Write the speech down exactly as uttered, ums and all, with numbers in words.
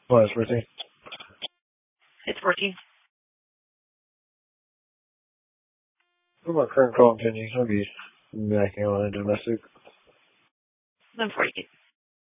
Well, it's fourteen. It's fourteen. For my current call pending, I'll be backing on a domestic. Then forty-eight.